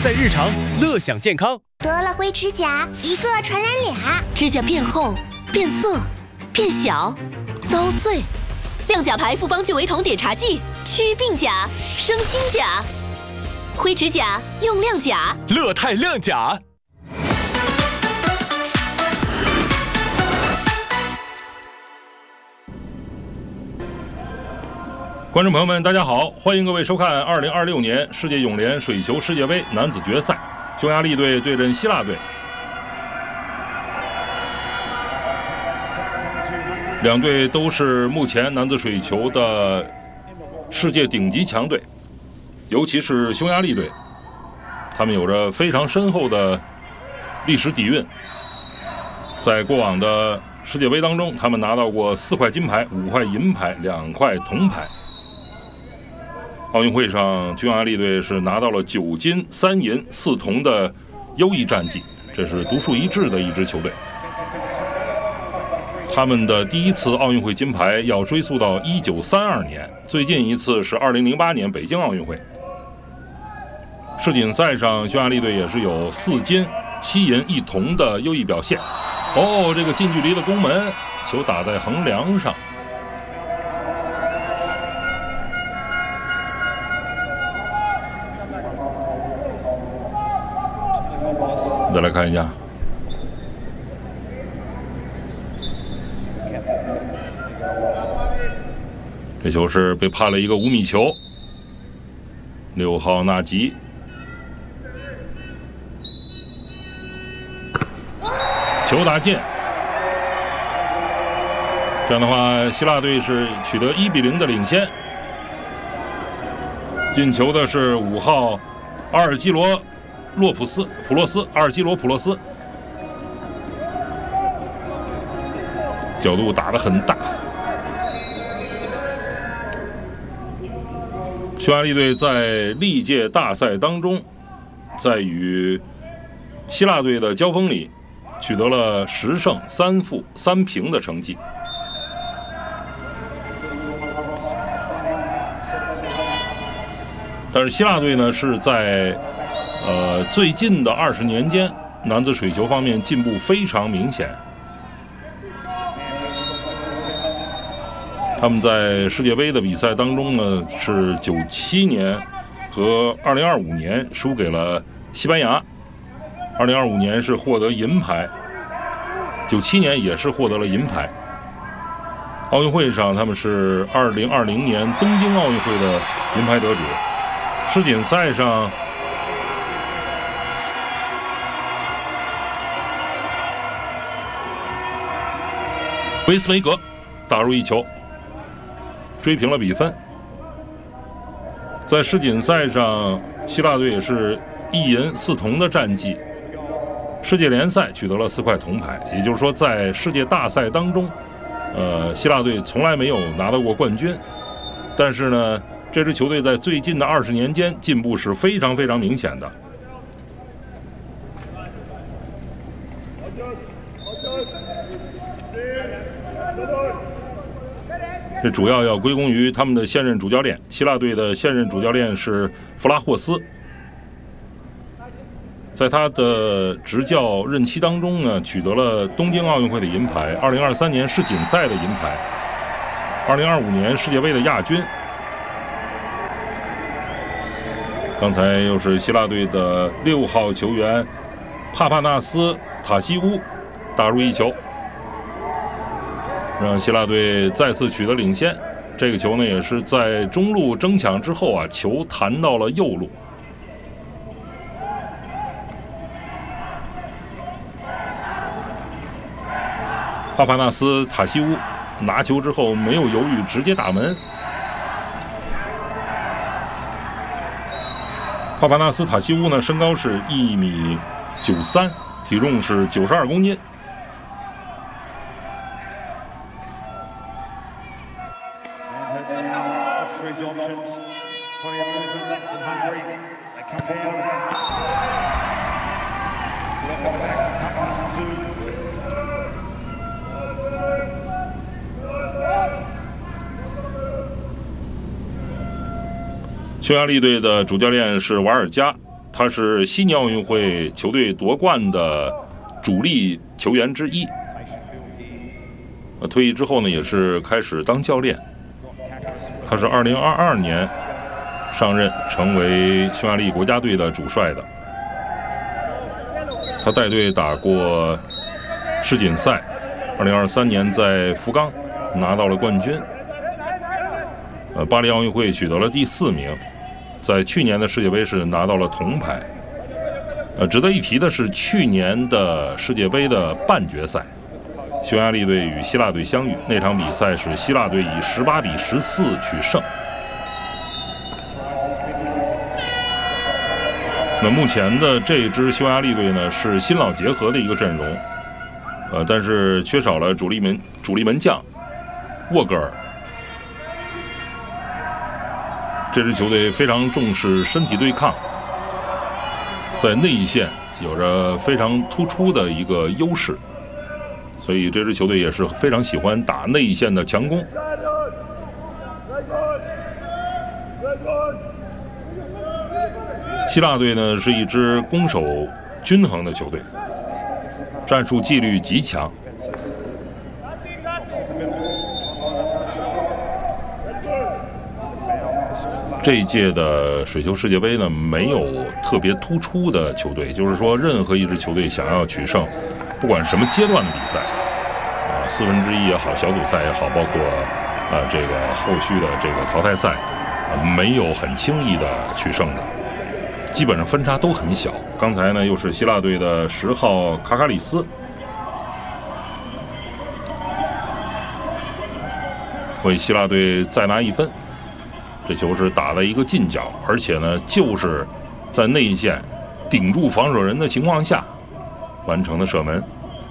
在日常，乐享健康。 得了灰指甲，一个传染俩， 指甲变厚、变色、变小、遭碎。亮甲牌复方聚维酮碘茶剂，祛病甲、生新甲。灰指甲用亮甲， 乐泰亮甲。 观众朋友们，大家好，欢迎各位收看2026年世界泳联水球世界杯男子决赛，匈牙利队对阵希腊队。两队都是目前男子水球的世界顶级强队，尤其是匈牙利队，他们有着非常深厚的历史底蕴。在过往的世界杯当中，他们拿到过4块金牌、5块银牌、2块铜牌。奥运会上，匈牙利队是拿到了9金3银4铜的优异战绩，这是独树一帜的一支球队。他们的第一次奥运会金牌要追溯到1932年，最近一次是2008年北京奥运会。世锦赛上，匈牙利队也是有4金7银1铜的优异表现。这个近距离的攻门，球打在横梁上。再来看一下，这球是被判了一个5米球。6号纳吉，球打进。这样的话，希腊队是取得1比0的领先。进球的是5号阿尔基罗普洛斯，阿尔基罗普洛斯，角度打得很大。匈牙利队在历届大赛当中，在与希腊队的交锋里取得了10胜3负3平的成绩。但是希腊队呢是在最近的20年间，男子水球方面进步非常明显。他们在世界杯的比赛当中呢，是97年和2025年输给了西班牙。2025年是获得银牌，97年也是获得了银牌。奥运会上，他们是2020年东京奥运会的银牌得主。世锦赛上，维斯梅格打入1球，追平了比分。在世锦赛上，希腊队也是1银4铜的战绩。世界联赛取得了4块铜牌，也就是说，在世界大赛当中，希腊队从来没有拿到过冠军。但是呢，这支球队在最近的20年间进步是非常非常明显的。这主要要归功于他们的现任主教练，希腊队的现任主教练是弗拉霍斯。在他的执教任期当中呢，取得了东京奥运会的银牌，2023年世锦赛的银牌，2025年世界杯的亚军。刚才又是希腊队的6号球员帕帕纳斯塔西乌打入1球，让希腊队再次取得领先。这个球呢，也是在中路争抢之后啊，球弹到了右路。帕帕纳斯塔西乌拿球之后没有犹豫，直接打门。帕帕纳斯塔西乌呢，身高是1米93，体重是92公斤。匈牙利队的主教练是瓦尔加， 他是悉尼奥运会球队夺冠的主力球员之一。退役之后呢，也是开始当教练。他是2022年上任成为匈牙利国家队的主帅的。他带队打过世锦赛，2023年在福冈拿到了冠军。巴黎奥运会取得了第4名，在去年的世界杯是拿到了铜牌。值得一提的是，去年的世界杯的半决赛，匈牙利队与希腊队相遇，那场比赛是希腊队以18比14取胜。那目前的这支匈牙利队呢，是新老结合的一个阵容，但是缺少了主力门将沃格尔。这支球队非常重视身体对抗，在内线有着非常突出的一个优势，所以这支球队也是非常喜欢打内线的强攻。希腊队呢是一支攻守均衡的球队，战术纪律极强。这一届的水球世界杯呢，没有特别突出的球队，就是说，任何一支球队想要取胜，不管什么阶段的比赛，1/4也好，小组赛也好，包括这个后续的这个淘汰赛，没有很轻易的取胜的，基本上分差都很小。刚才呢，又是希腊队的10号卡卡里斯为希腊队再拿1分。这球是打了一个近角，而且呢，就是在内线顶住防守人的情况下完成的射门。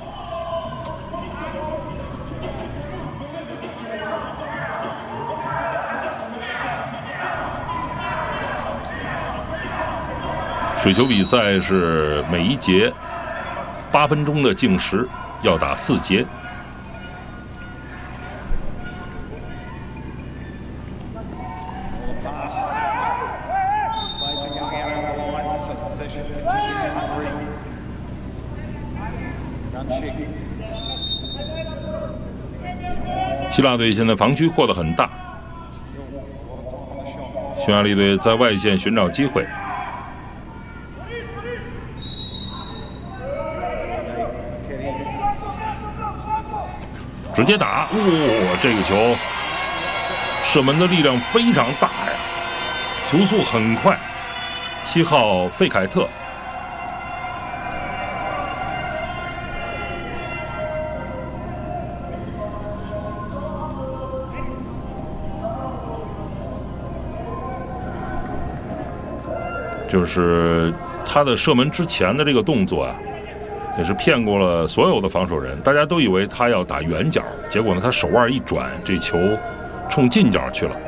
水球比赛是每一节8分钟的计时，要打4节。希腊队现在防区扩得很大，匈牙利队在外线寻找机会，直接打，这个球射门的力量非常大呀，球速很快。7号费凯特。就是他的射门之前的这个动作啊，也是骗过了所有的防守人，大家都以为他要打远角，结果呢，他手腕一转，这球冲近角去了。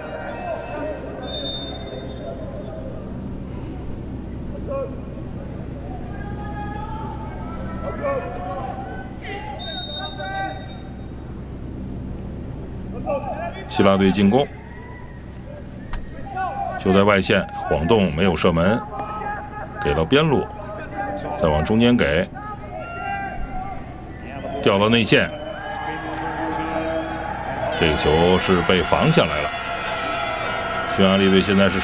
希腊队进攻，就在外线晃动，没有射门，给到边路，再往中间给，掉到内线，这个球是被防下来了。匈牙利队现在是